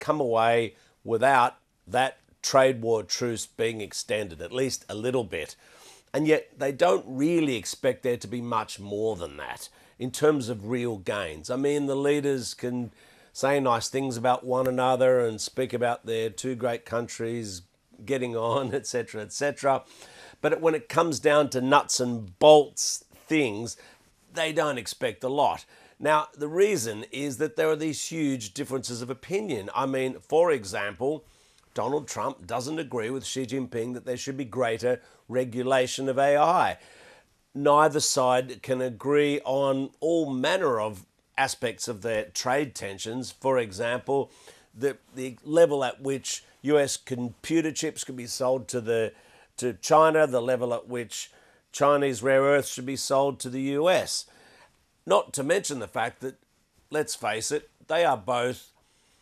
come away without that trade war truce being extended, at least a little bit. And yet they don't really expect there to be much more than that in terms of real gains. I mean, the leaders can say nice things about one another and speak about their two great countries getting on, etc., etc. But when it comes down to nuts and bolts things, they don't expect a lot. Now, the reason is that there are these huge differences of opinion. I mean, for example, Donald Trump doesn't agree with Xi Jinping that there should be greater regulation of AI. Neither side can agree on all manner of aspects of their trade tensions. For example, the level at which US computer chips could be sold to China, the level at which Chinese rare earths should be sold to the US. Not to mention the fact that, let's face it, they are both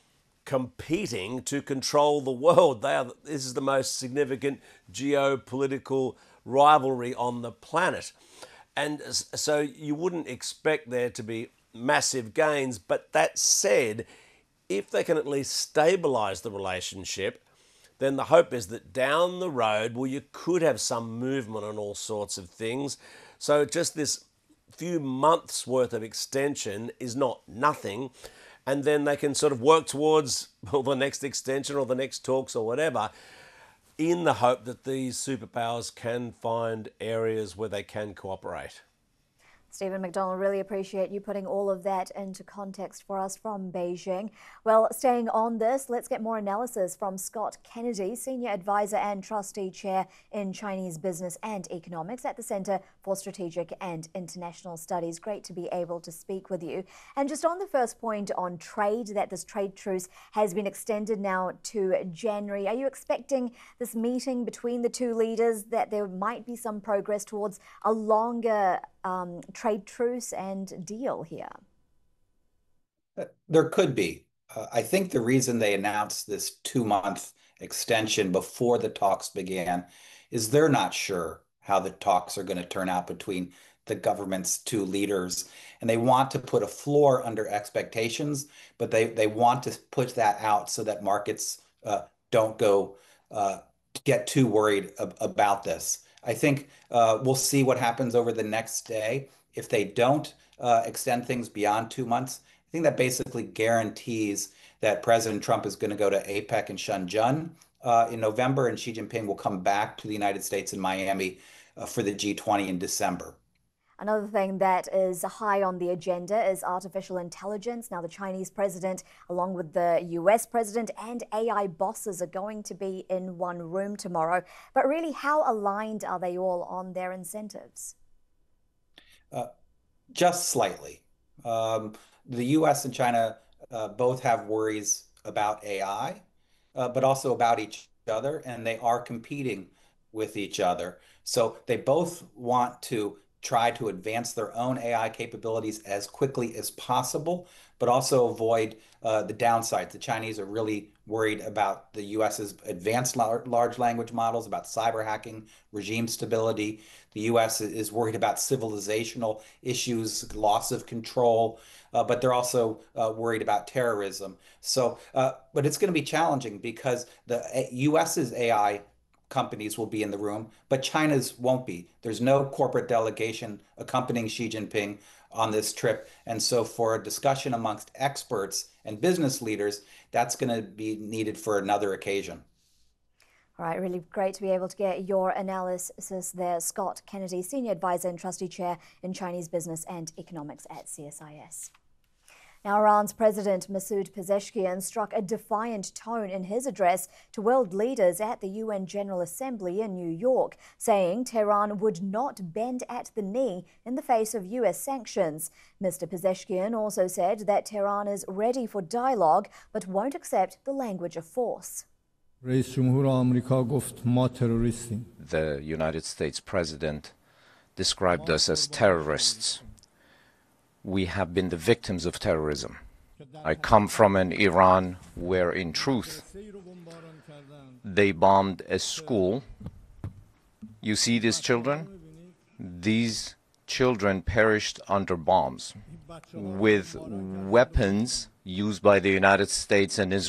competing to control the world. This is the most significant geopolitical rivalry on the planet. And so you wouldn't expect there to be massive gains. But that said, if they can at least stabilize the relationship, then the hope is that down the road, well, you could have some movement on all sorts of things. So just this few months worth of extension is not nothing. And then they can sort of work towards the next extension or the next talks or whatever, in the hope that these superpowers can find areas where they can cooperate. Stephen McDonald, really appreciate you putting all of that into context for us from Beijing. Well, staying on this, let's get more analysis from Scott Kennedy, Senior Advisor and Trustee Chair in Chinese Business and Economics at the Center for Strategic and International Studies. Great to be able to speak with you. And just on the first point on trade, that this trade truce has been extended now to January. Are you expecting this meeting between the two leaders that there might be some progress towards a longer trade truce and deal here? There could be. I think the reason they announced this 2-month extension before the talks began is they're not sure how the talks are going to turn out between the government's two leaders. And they want to put a floor under expectations, but they want to put that out so that markets don't get too worried about this. I think we'll see what happens over the next day. If they don't extend things beyond 2 months, I think that basically guarantees that President Trump is going to go to APEC in Shenzhen in November, and Xi Jinping will come back to the United States in Miami for the G20 in December. Another thing that is high on the agenda is artificial intelligence. Now, the Chinese president, along with the US president and AI bosses, are going to be in one room tomorrow. But really, how aligned are they all on their incentives? Just slightly. The US and China both have worries about AI, but also about each other, and they are competing with each other. So they both want to try to advance their own AI capabilities as quickly as possible, but also avoid the downsides. The Chinese are really worried about the US's advanced large language models, about cyber hacking, regime stability. The US is worried about civilizational issues, loss of control, but they're also worried about terrorism. So, but it's going to be challenging because the US's AI companies will be in the room, but China's won't be. There's no corporate delegation accompanying Xi Jinping on this trip. And so for a discussion amongst experts and business leaders, that's going to be needed for another occasion. All right, really great to be able to get your analysis there. Scott Kennedy, Senior Advisor and Trustee Chair in Chinese Business and Economics at CSIS. Now, Iran's President Masoud Pezeshkian struck a defiant tone in his address to world leaders at the UN General Assembly in New York, saying Tehran would not bend at the knee in the face of US sanctions. Mr. Pezeshkian also said that Tehran is ready for dialogue but won't accept the language of force. The United States President described us as terrorists. We have been the victims of terrorism. I come from an Iran where, in truth, they bombed a school. You see these children? These children perished under bombs with weapons used by the United States and Israel.